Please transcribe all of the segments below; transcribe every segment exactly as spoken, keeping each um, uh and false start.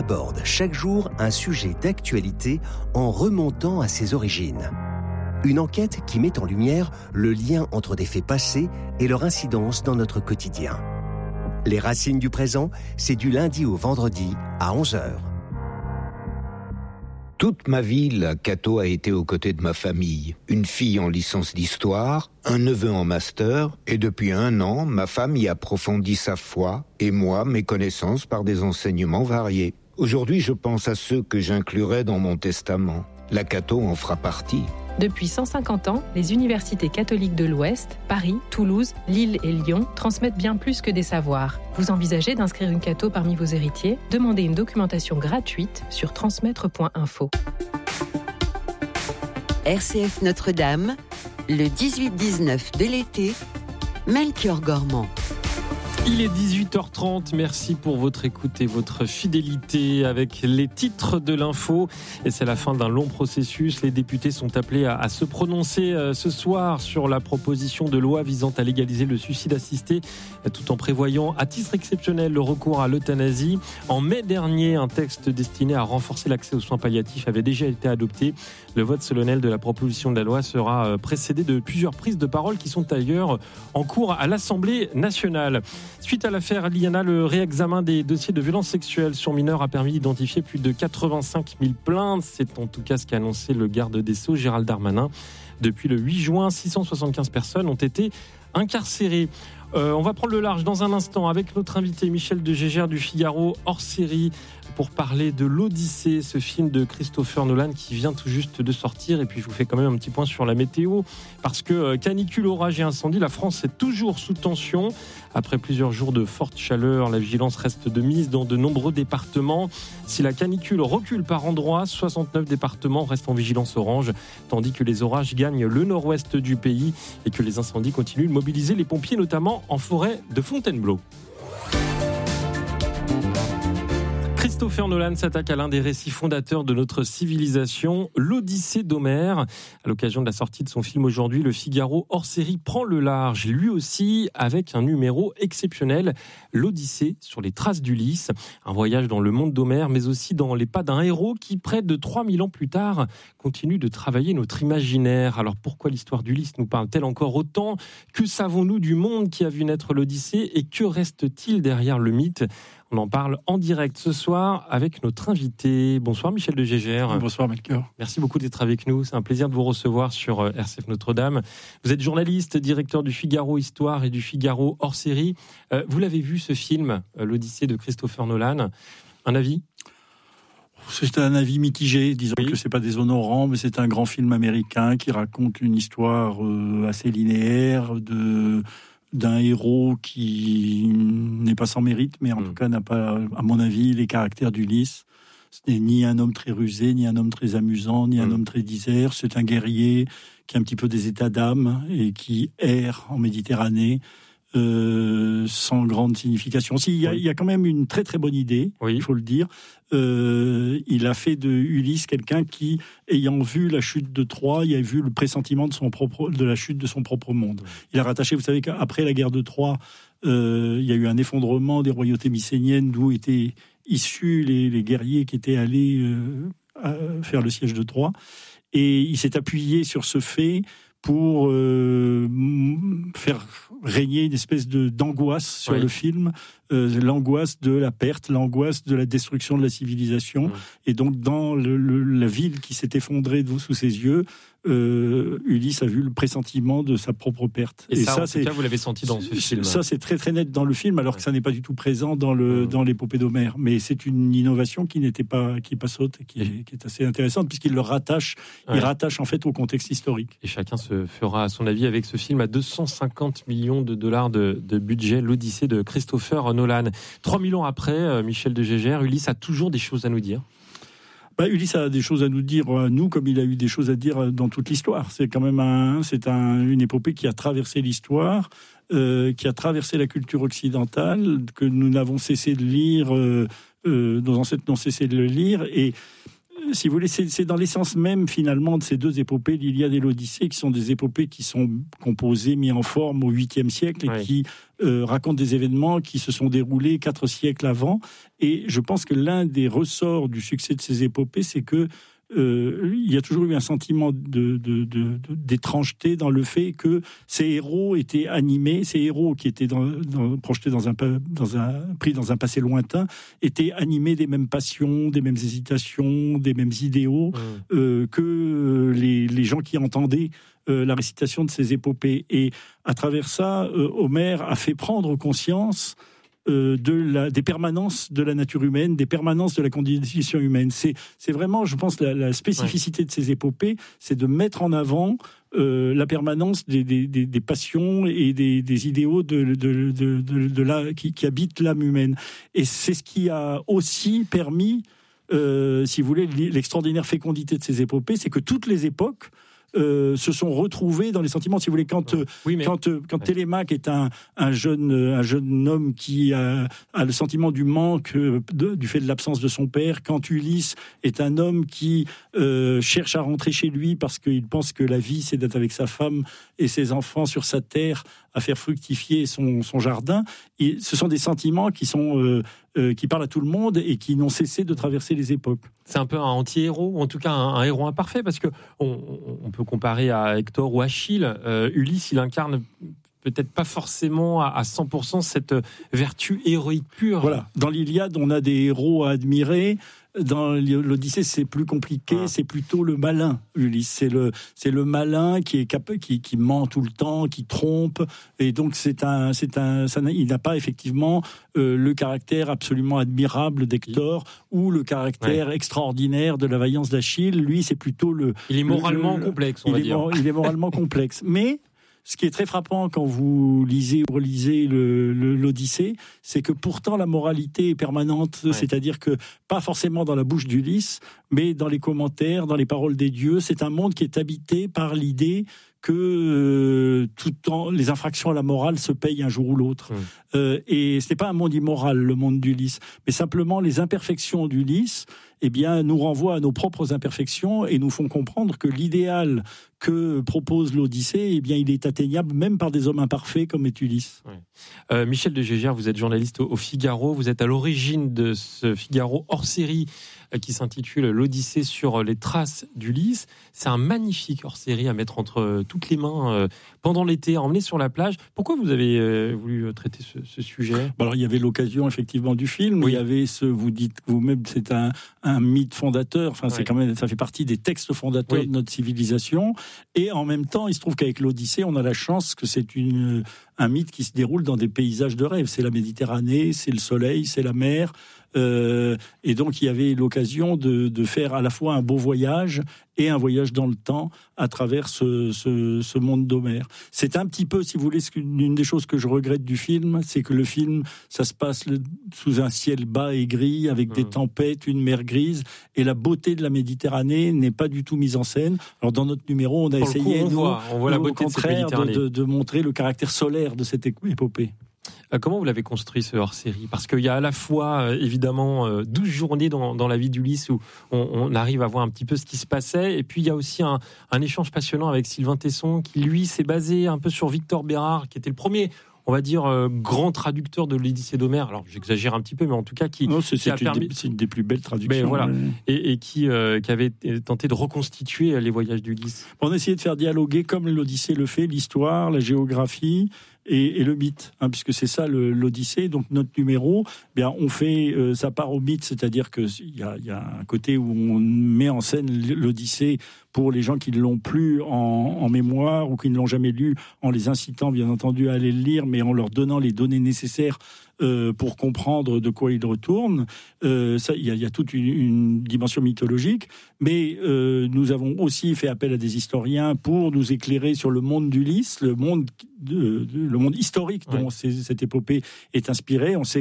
aborde chaque jour un sujet d'actualité en remontant à ses origines. Une enquête qui met en lumière le lien entre des faits passés et leur incidence dans notre quotidien. Les Racines du présent, c'est du lundi au vendredi à onze heures. Toute ma vie, la Cato a été aux côtés de ma famille. Une fille en licence d'histoire, un neveu en master, et depuis un an, ma femme y approfondit sa foi, et moi, mes connaissances par des enseignements variés. Aujourd'hui, je pense à ceux que j'inclurai dans mon testament. La Cato en fera partie. Depuis cent cinquante ans, les universités catholiques de l'Ouest, Paris, Toulouse, Lille et Lyon transmettent bien plus que des savoirs. Vous envisagez d'inscrire une Cato parmi vos héritiers ? Demandez une documentation gratuite sur transmettre point info. R C F Notre-Dame, le dix-huit dix-neuf de l'été, Melchior Gormand. Il est dix-huit heures trente, merci pour votre écoute et votre fidélité avec les titres de l'info. Et c'est la fin d'un long processus. Les députés sont appelés à, à se prononcer euh, ce soir sur la proposition de loi visant à légaliser le suicide assisté, euh, tout en prévoyant à titre exceptionnel le recours à l'euthanasie. En mai dernier, un texte destiné à renforcer l'accès aux soins palliatifs avait déjà été adopté. Le vote solennel de la proposition de la loi sera euh, précédé de plusieurs prises de parole qui sont d'ailleurs en cours à l'Assemblée nationale. Suite à l'affaire Liana, le réexamen des dossiers de violences sexuelles sur mineurs a permis d'identifier plus de quatre-vingt-cinq mille plaintes. C'est en tout cas ce qu'a annoncé le garde des Sceaux, Gérald Darmanin. Depuis le huit juin, six cent soixante-quinze personnes ont été incarcérées. Euh, on va prendre le large dans un instant avec notre invité Michel de Gégère du Figaro, hors série, pour parler de l'Odyssée, ce film de Christopher Nolan qui vient tout juste de sortir. Et puis je vous fais quand même un petit point sur la météo, parce que euh, canicule, orage et incendie, la France est toujours sous tension. Après plusieurs jours de forte chaleur, la vigilance reste de mise dans de nombreux départements. Si la canicule recule par endroits, soixante-neuf départements restent en vigilance orange, tandis que les orages gagnent le nord-ouest du pays et que les incendies continuent de mobiliser les pompiers, notamment en forêt de Fontainebleau. Christopher Nolan s'attaque à l'un des récits fondateurs de notre civilisation, l'Odyssée d'Homère. À l'occasion de la sortie de son film aujourd'hui, Le Figaro hors série prend le large, lui aussi avec un numéro exceptionnel, l'Odyssée sur les traces d'Ulysse. Un voyage dans le monde d'Homère, mais aussi dans les pas d'un héros qui, près de trois mille ans plus tard, continue de travailler notre imaginaire. Alors pourquoi l'histoire d'Ulysse nous parle-t-elle encore autant ? Que savons-nous du monde qui a vu naître l'Odyssée et que reste-t-il derrière le mythe ? On en parle en direct ce soir avec notre invité. Bonsoir Michel de Gégère. Bonsoir Melchior. Merci beaucoup d'être avec nous. C'est un plaisir de vous recevoir sur R C F Notre-Dame. Vous êtes journaliste, directeur du Figaro Histoire et du Figaro hors série. Vous l'avez vu ce film, l'Odyssée de Christopher Nolan. Un avis ? C'est un avis mitigé, disons oui. que c'est pas déshonorant, mais c'est un grand film américain qui raconte une histoire assez linéaire de... d'un héros qui n'est pas sans mérite, mais en mmh. tout cas n'a pas, à mon avis, les caractères d'Ulysse. Ce n'est ni un homme très rusé, ni un homme très amusant, ni mmh. un homme très disert. C'est un guerrier qui a un petit peu des états d'âme et qui erre en Méditerranée euh, sans grande signification. Si, il y a, oui. il y a quand même une très très bonne idée, oui. il faut le dire. Euh, il a fait de Ulysse quelqu'un qui, ayant vu la chute de Troie, il a vu le pressentiment de, son propre, de la chute de son propre monde. Il a rattaché, vous savez qu'après la guerre de Troie, euh, il y a eu un effondrement des royautés mycéniennes d'où étaient issus les, les guerriers qui étaient allés euh, faire le siège de Troie. Et il s'est appuyé sur ce fait pour euh, faire régner une espèce de, d'angoisse sur oui. le film, euh, l'angoisse de la perte, l'angoisse de la destruction de la civilisation. Oui. Et donc, dans le, le, la ville qui s'est effondrée sous ses yeux, euh, Ulysse a vu le pressentiment de sa propre perte. Et, et ça, ça, en c'est, tout cas, vous l'avez senti dans ce film. Ça, c'est très très net dans le film, alors ouais. que ça n'est pas du tout présent dans, le, mmh. dans l'épopée d'Homère. Mais c'est une innovation qui n'était pas, qui passaute, qui est, qui est assez intéressante, puisqu'il le rattache, ouais. il rattache en fait au contexte historique. Et chacun se fera à son avis avec ce film à deux cent cinquante millions de dollars de, de budget, l'Odyssée de Christopher Nolan. trois mille ans après, Michel de Gégère, Ulysse a toujours des choses à nous dire. Bah, Ulysse a des choses à nous dire, euh, nous, comme il a eu des choses à dire dans toute l'histoire. C'est quand même un, c'est un, une épopée qui a traversé l'histoire, euh, qui a traversé la culture occidentale, que nous n'avons cessé de lire, euh, euh, nos ancêtres n'ont cessé de le lire. Et si vous voulez, c'est, c'est dans l'essence même finalement de ces deux épopées, l'Iliade et l'Odyssée, qui sont des épopées qui sont composées, mises en forme au huitième siècle et oui. qui euh, racontent des événements qui se sont déroulés quatre siècles avant. Et je pense que l'un des ressorts du succès de ces épopées, c'est que Euh, il y a toujours eu un sentiment de, de, de, de, d'étrangeté dans le fait que ces héros étaient animés, ces héros qui étaient dans, dans, projetés dans un, dans un, pris dans un passé lointain, étaient animés des mêmes passions, des mêmes hésitations, des mêmes idéaux mmh. euh, que les, les gens qui entendaient euh, la récitation de ces épopées. Et à travers ça, euh, Homère a fait prendre conscience Euh, de la, des permanences de la nature humaine, des permanences de la condition humaine. C'est, c'est vraiment, je pense, la, la spécificité ouais. de ces épopées, c'est de mettre en avant euh, la permanence des, des, des, des passions et des, des idéaux de, de, de, de, de la, qui, qui habitent l'âme humaine. Et c'est ce qui a aussi permis, euh, si vous voulez, l'extraordinaire fécondité de ces épopées, c'est que toutes les époques Euh, se sont retrouvés dans les sentiments. Si vous voulez, quand euh, oui, mais... quand, euh, quand ouais. Télémaque est un, un jeune un jeune homme qui a, a le sentiment du manque euh, de, du fait de l'absence de son père, quand Ulysse est un homme qui euh, cherche à rentrer chez lui parce qu'il pense que la vie c'est d'être avec sa femme et ses enfants sur sa terre, à faire fructifier son, son jardin. Et ce sont des sentiments qui sont euh, euh, qui parlent à tout le monde et qui n'ont cessé de traverser les époques. C'est un peu un anti-héros, ou en tout cas un, un héros imparfait, parce que on, on peut comparer à Hector ou Achille. Euh, Ulysse, il incarne peut-être pas forcément à, à cent pour cent cette vertu héroïque pure. Voilà. Dans l'Iliade, on a des héros à admirer. Dans l'Odyssée, c'est plus compliqué, ah. c'est plutôt le malin, Ulysse. C'est le, c'est le malin qui est cap- qui, qui ment tout le temps, qui trompe, et donc c'est un, c'est un, ça n'a, il n'a pas effectivement euh, le caractère absolument admirable d'Hector ou le caractère ouais. extraordinaire de la vaillance d'Achille. Lui, c'est plutôt le. Il est moralement le, le, complexe, on il va est dire. Mor- il est moralement complexe, mais. Ce qui est très frappant quand vous lisez ou relisez le, le, l'Odyssée, c'est que pourtant la moralité est permanente, ouais. c'est-à-dire que pas forcément dans la bouche d'Ulysse, mais dans les commentaires, dans les paroles des dieux. C'est un monde qui est habité par l'idée que euh, tout en, les infractions à la morale se payent un jour ou l'autre. Mmh. Euh, et ce n'est pas un monde immoral, le monde d'Ulysse, mais simplement les imperfections d'Ulysse eh bien, nous renvoient à nos propres imperfections et nous font comprendre que l'idéal que propose l'Odyssée, eh bien, il est atteignable même par des hommes imparfaits comme est Ulysse. Ouais. Euh, Michel de Gégère, vous êtes journaliste au, au Figaro, vous êtes à l'origine de ce Figaro hors série euh, qui s'intitule L'Odyssée sur les traces d'Ulysse. C'est un magnifique hors série à mettre entre euh, toutes les mains euh, pendant l'été, à emmener sur la plage. Pourquoi vous avez euh, voulu traiter ce, ce sujet ? Alors, il y avait l'occasion effectivement du film, oui. il y avait ce, vous dites vous-même, c'est un, un mythe fondateur, enfin, ouais. c'est quand même, ça fait partie des textes fondateurs oui. de notre civilisation. Et en même temps, il se trouve qu'avec l'Odyssée, on a la chance que c'est une, un mythe qui se déroule dans des paysages de rêve. C'est la Méditerranée, c'est le soleil, c'est la mer. Euh, et donc, il y avait l'occasion de, de faire à la fois un beau voyage et un voyage dans le temps à travers ce, ce, ce monde d'Homère. C'est un petit peu, si vous voulez, une des choses que je regrette du film, c'est que le film, ça se passe le, sous un ciel bas et gris, avec mmh. des tempêtes, une mer grise, et la beauté de la Méditerranée n'est pas du tout mise en scène. Alors, dans notre numéro, on a Pour essayé, coup, on nous, voit, on voit la beauté au contraire, de, de, de, de montrer le caractère solaire de cette épopée. Comment vous l'avez construit, ce hors-série ? Parce qu'il y a à la fois, euh, évidemment, euh, douze journées dans, dans la vie d'Ulysse où on, on arrive à voir un petit peu ce qui se passait. Et puis, il y a aussi un, un échange passionnant avec Sylvain Tesson qui, lui, s'est basé un peu sur Victor Bérard, qui était le premier, on va dire, euh, grand traducteur de l'Odyssée d'Homère. Alors, j'exagère un petit peu, mais en tout cas, qui, non, c'est, qui a c'est permis... Des, c'est une des plus belles traductions. Mais voilà. Ouais. Et, et qui, euh, qui avait tenté de reconstituer les voyages d'Ulysse. On a essayé de faire dialoguer, comme l'Odyssée le fait, l'histoire, la géographie... Et, et le mythe, hein, puisque c'est ça le, l'Odyssée. Donc notre numéro, eh bien on fait euh, ça part au mythe, c'est-à-dire que il y a, y a un côté où on met en scène l'Odyssée pour les gens qui ne l'ont plus en, en mémoire ou qui ne l'ont jamais lu, en les incitant bien entendu à aller le lire, mais en leur donnant les données nécessaires euh, pour comprendre de quoi il retourne. Euh, ça, il y a, y a toute une, une dimension mythologique, mais euh, nous avons aussi fait appel à des historiens pour nous éclairer sur le monde d'Ulysse, le monde de, de, le monde historique dont ouais. cette épopée est inspirée. On sait que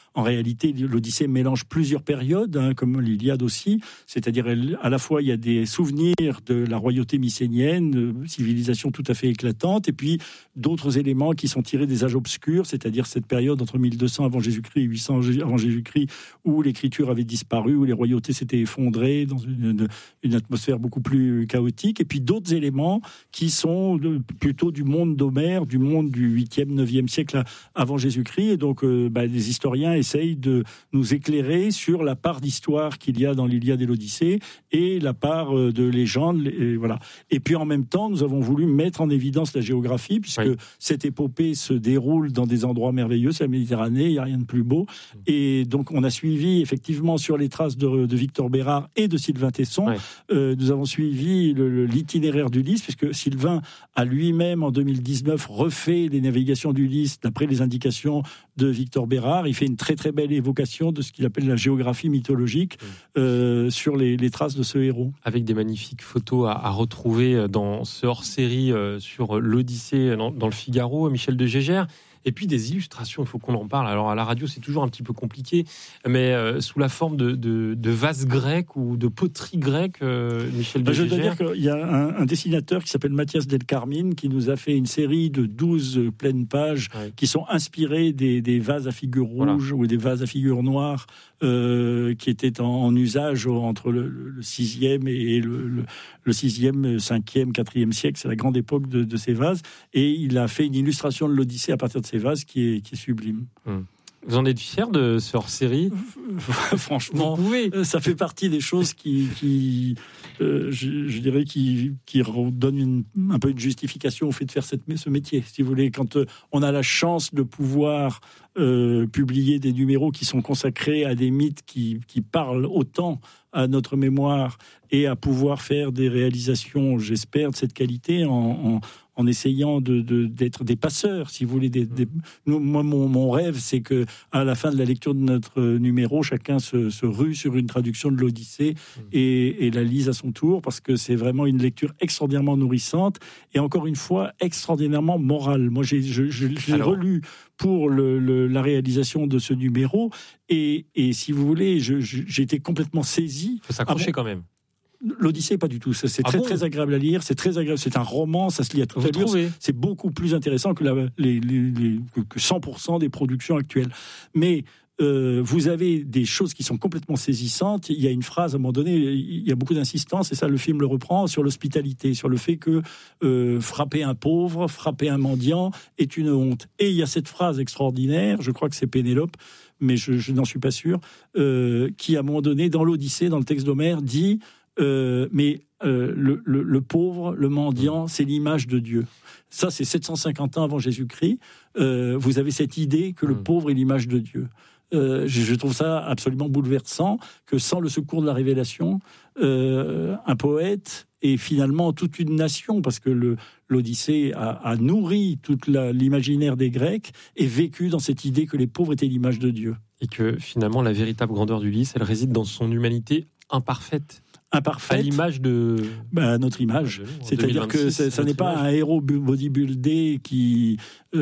en réalité, l'Odyssée mélange plusieurs périodes, hein, comme l'Iliade aussi. C'est-à-dire, elle, à la fois, il y a des souvenirs de la royauté mycénienne, civilisation tout à fait éclatante, et puis d'autres éléments qui sont tirés des âges obscurs, c'est-à-dire cette période entre mille deux cents avant Jésus-Christ et huit cents avant Jésus-Christ, où l'écriture avait disparu, où les royautés s'étaient effondrées dans une, une atmosphère beaucoup plus chaotique, et puis d'autres éléments qui sont de, plutôt du monde d'Homère, du monde du huitième, neuvième siècle avant Jésus-Christ, et donc euh, bah, les historiens essayent de nous éclairer sur la part d'histoire qu'il y a dans l'Iliade et l'Odyssée, et la part euh, de légende, et, voilà. Et puis en même temps, nous avons voulu mettre en évidence la géographie, puisque oui. cette épopée se déroule dans des endroits merveilleux, c'est la Méditerranée, il n'y a rien de plus beau, et donc on a suivi effectivement sur les traces de, de Victor Bérard et de Sylvain Tesson, ouais. euh, nous avons suivi le, le, l'itinéraire d'Ulysse, puisque Sylvain a lui-même en deux mille dix-neuf refait les navigations d'Ulysse d'après les indications de Victor Bérard. Il fait une très très belle évocation de ce qu'il appelle la géographie mythologique euh, sur les, les traces de ce héros. Avec des magnifiques photos à, à retrouver dans ce hors-série euh, sur l'Odyssée dans, dans le Figaro, Michel de Gégère. Et puis des illustrations, il faut qu'on en parle. Alors à la radio, c'est toujours un petit peu compliqué, mais euh, sous la forme de, de, de vases grecs ou de poteries grecques, euh, Michel de Je Gégère. dois dire qu'il y a un, un dessinateur qui s'appelle Mathias Del Carmine qui nous a fait une série de douze pleines pages ouais. qui sont inspirées des, des vases à figures rouges voilà. ou des vases à figures noires euh, qui étaient en, en usage entre le, le sixième et le, le, le sixième, cinquième, quatrième siècle. C'est la grande époque de, de ces vases. Et il a fait une illustration de l'Odyssée à partir de ces vases qui est, qui est sublime. Hum. Vous en êtes fier de ce hors-série ? Franchement, ça fait partie des choses qui, qui euh, je, je dirais, qui, qui donnent une, un peu une justification au fait de faire cette, ce métier. Si vous voulez, quand on a la chance de pouvoir euh, publier des numéros qui sont consacrés à des mythes qui, qui parlent autant à notre mémoire et à pouvoir faire des réalisations, j'espère, de cette qualité en, en en essayant de, de, d'être des passeurs, si vous voulez. Des, des... Moi, mon, mon rêve, c'est que à la fin de la lecture de notre numéro, chacun se, se rue sur une traduction de l'Odyssée et, et la lise à son tour, parce que c'est vraiment une lecture extraordinairement nourrissante et encore une fois, extraordinairement morale. Moi, j'ai, je, je, j'ai Alors... relu pour le, le, la réalisation de ce numéro et, et si vous voulez, je, je, j'ai été complètement saisi. Il faut s'accrocher quand même. L'Odyssée, pas du tout. C'est, c'est ah très, bon très agréable à lire. C'est très agréable. C'est un roman. Ça se lit à toute allure. C'est, c'est beaucoup plus intéressant que, la, les, les, les, que cent pour cent des productions actuelles. Mais euh, vous avez des choses qui sont complètement saisissantes. Il y a une phrase, à un moment donné, il y a beaucoup d'insistance, et ça, le film le reprend, sur l'hospitalité, sur le fait que euh, frapper un pauvre, frapper un mendiant est une honte. Et il y a cette phrase extraordinaire, je crois que c'est Pénélope, mais je, je n'en suis pas sûr, euh, qui, à un moment donné, dans l'Odyssée, dans le texte d'Homère, dit... Euh, mais euh, le, le, le pauvre, le mendiant, c'est l'image de Dieu. Ça, c'est sept cent cinquante ans avant Jésus-Christ. Euh, vous avez cette idée que le pauvre est l'image de Dieu. Euh, je, je trouve ça absolument bouleversant, que sans le secours de la révélation, euh, un poète et finalement toute une nation, parce que le, l'Odyssée a, a nourri toute la, l'imaginaire des Grecs et vécu dans cette idée que les pauvres étaient l'image de Dieu. Et que finalement, la véritable grandeur d'Ulysse, elle réside dans son humanité imparfaite. Imparfaite. À l'image de... Ben, à notre image. C'est-à-dire que ça, ça n'est pas image. Un héros bodybuildé qui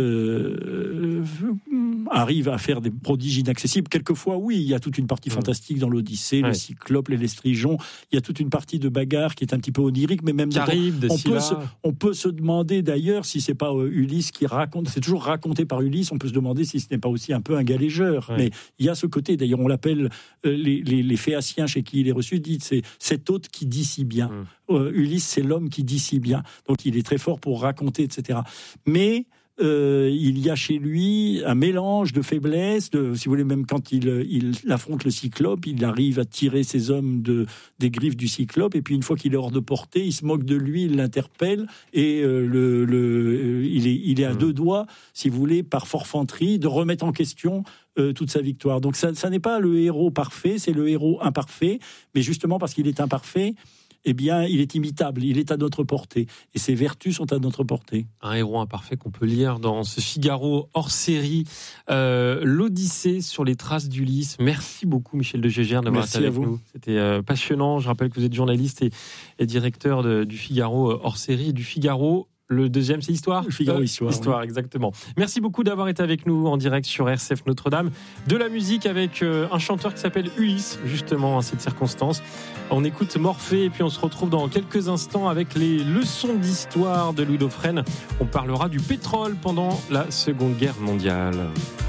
euh, arrive à faire des prodiges inaccessibles. Quelquefois, oui, il y a toute une partie mmh. fantastique dans l'Odyssée, ouais. le Cyclope, les Lestrigeons. Il y a toute une partie de bagarre qui est un petit peu onirique, mais même... Charybde, on, peut se, on peut se demander d'ailleurs si c'est pas euh, Ulysse qui raconte... C'est toujours raconté par Ulysse, on peut se demander si ce n'est pas aussi un peu un galéjeur. Ouais. Mais il y a ce côté, d'ailleurs on l'appelle... Euh, les, les, les Phéaciens chez qui il est reçu, dit c'est cet hôte qui dit si bien. Mmh. Euh, Ulysse, c'est l'homme qui dit si bien. Donc il est très fort pour raconter, et cetera. Mais euh, il y a chez lui un mélange de faiblesse, de, si vous voulez, même quand il, il affronte le Cyclope, il arrive à tirer ses hommes de, des griffes du Cyclope, et puis une fois qu'il est hors de portée, il se moque de lui, il l'interpelle, et euh, le, le, il, est, il est à mmh. deux doigts, si vous voulez, par forfanterie, de remettre en question Euh, toute sa victoire. Donc ça, ça n'est pas le héros parfait, c'est le héros imparfait, mais justement parce qu'il est imparfait, eh bien, il est imitable, il est à notre portée, et ses vertus sont à notre portée. Un héros imparfait qu'on peut lire dans ce Figaro hors série, euh, l'Odyssée sur les traces d'Ulysse. Merci beaucoup Michel de Gégère d'avoir Merci été avec vous. nous. C'était euh, passionnant. Je rappelle que vous êtes journaliste et, et directeur de, du Figaro hors série, du Figaro Le deuxième, c'est Histoire. Figaro Histoire. Histoire, oui. Exactement. Merci beaucoup d'avoir été avec nous en direct sur R C F Notre-Dame. De la musique avec un chanteur qui s'appelle Ulysse, justement, à cette circonstance. On écoute Morphée et puis on se retrouve dans quelques instants avec les leçons d'histoire de Louis Dauphren. On parlera du pétrole pendant la Seconde Guerre mondiale.